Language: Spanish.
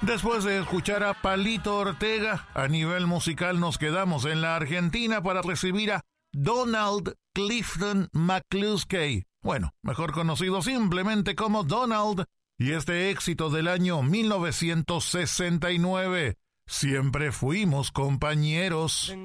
Después de escuchar a Palito Ortega, a nivel musical nos quedamos en la Argentina para recibir a Donald Clifton McCluskey, bueno, mejor conocido simplemente como Donald, y este éxito del año 1969, Siempre fuimos compañeros.